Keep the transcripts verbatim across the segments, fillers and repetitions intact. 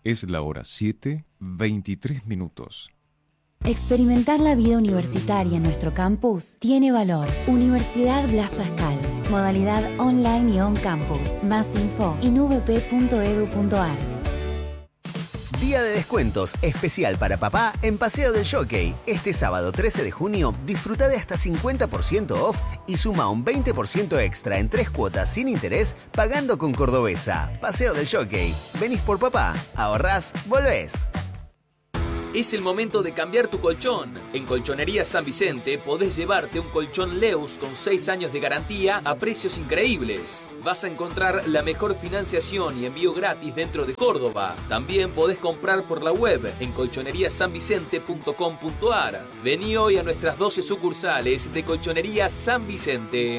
Es la hora siete, veintitrés minutos. Experimentar la vida universitaria en nuestro campus tiene valor. Universidad Blas Pascal. Modalidad online y on campus. Más info en u v p punto e d u punto a r. Día de descuentos especial para papá en Paseo del Jockey. Este sábado trece de junio disfruta de hasta cincuenta por ciento off y suma un veinte por ciento extra en tres cuotas sin interés pagando con Cordobesa. Paseo del Jockey. Venís por papá, ahorrás, volvés. Es el momento de cambiar tu colchón. En Colchonería San Vicente podés llevarte un colchón Leus con seis años de garantía a precios increíbles. Vas a encontrar la mejor financiación y envío gratis dentro de Córdoba. También podés comprar por la web en colchonería san vicente punto com punto a r. Vení hoy a nuestras doce sucursales de Colchonería San Vicente.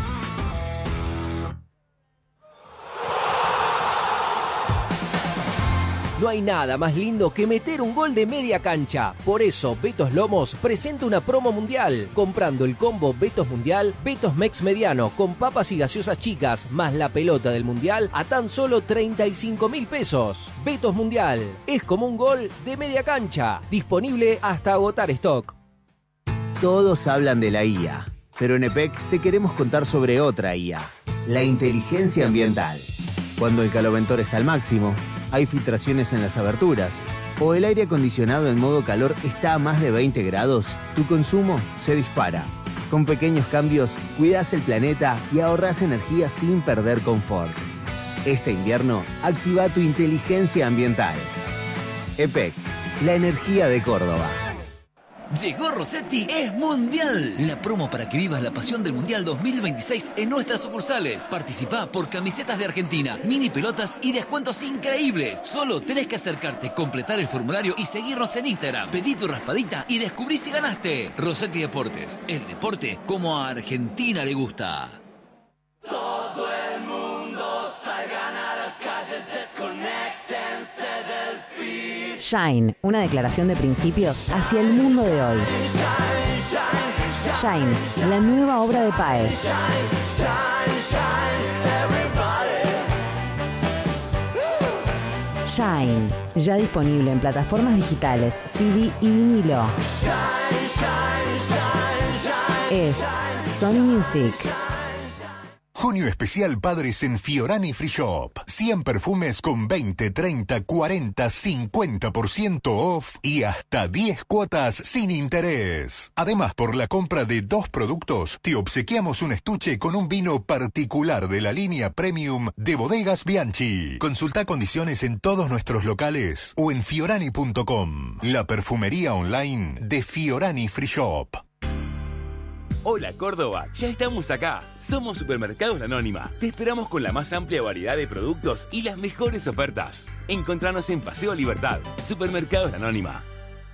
No hay nada más lindo que meter un gol de media cancha. Por eso, Betos Lomos presenta una promo mundial. Comprando el combo Betos Mundial, Betos Mex Mediano con papas y gaseosas chicas, más la pelota del Mundial a tan solo treinta y cinco mil pesos. Betos Mundial, es como un gol de media cancha. Disponible hasta agotar stock. Todos hablan de la I A, pero en E P E C te queremos contar sobre otra I A, la inteligencia ambiental. Cuando el caloventor está al máximo, hay filtraciones en las aberturas, o el aire acondicionado en modo calor está a más de veinte grados, tu consumo se dispara. Con pequeños cambios, cuidás el planeta y ahorrás energía sin perder confort. Este invierno, activa tu inteligencia ambiental. E P E C, la energía de Córdoba. Llegó Rossetti, es Mundial. La promo para que vivas la pasión del Mundial dos mil veintiséis en nuestras sucursales. Participá por camisetas de Argentina, mini pelotas y descuentos increíbles. Solo tenés que acercarte, completar el formulario y seguirnos en Instagram. Pedí tu raspadita y descubrí si ganaste. Rossetti Deportes, el deporte como a Argentina le gusta. Todo el mundo salgan a las calles, desconéctense del feed. Shine, una declaración de principios hacia el mundo de hoy. Shine, la nueva obra de Páez. Shine, ya disponible en plataformas digitales, C D y vinilo. Es Sony Music. Junio especial padres en Fiorani Free Shop. cien perfumes con veinte, treinta, cuarenta, cincuenta por ciento off y hasta diez cuotas sin interés. Además, por la compra de dos productos, te obsequiamos un estuche con un vino particular de la línea Premium de Bodegas Bianchi. Consulta condiciones en todos nuestros locales o en fiorani punto com. La perfumería online de Fiorani Free Shop. Hola Córdoba, ya estamos acá. Somos Supermercados La Anónima. Te esperamos con la más amplia variedad de productos y las mejores ofertas. Encontranos en Paseo Libertad. Supermercados La Anónima.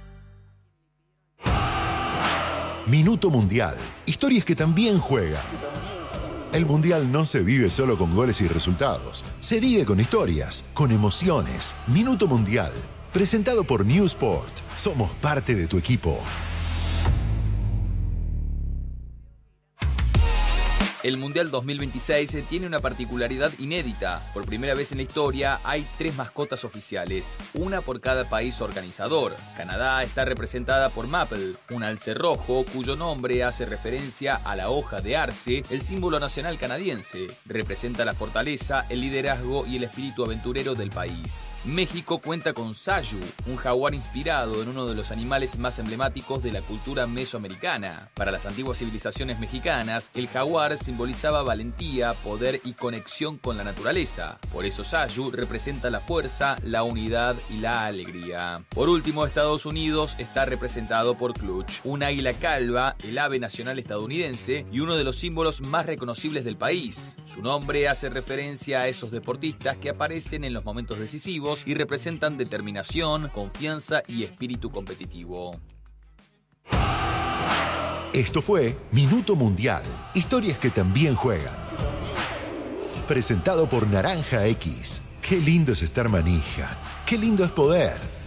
Minuto Mundial. Historias que también juegan. El Mundial no se vive solo con goles y resultados. Se vive con historias, con emociones. Minuto Mundial. Presentado por New Sport. Somos parte de tu equipo. El Mundial dos mil veintiséis tiene una particularidad inédita. Por primera vez en la historia hay tres mascotas oficiales, una por cada país organizador. Canadá está representada por Maple, un alce rojo cuyo nombre hace referencia a la hoja de arce, el símbolo nacional canadiense. Representa la fortaleza, el liderazgo y el espíritu aventurero del país. México cuenta con Sayu, un jaguar inspirado en uno de los animales más emblemáticos de la cultura mesoamericana. Para las antiguas civilizaciones mexicanas, el jaguar simbolizaba valentía, poder y conexión con la naturaleza. Por eso Sayu representa la fuerza, la unidad y la alegría. Por último, Estados Unidos está representado por Clutch, un águila calva, el ave nacional estadounidense y uno de los símbolos más reconocibles del país. Su nombre hace referencia a esos deportistas que aparecen en los momentos decisivos y representan determinación, confianza y espíritu competitivo. Esto fue Minuto Mundial. Historias que también juegan. Presentado por Naranja X. Qué lindo es estar manija. Qué lindo es poder.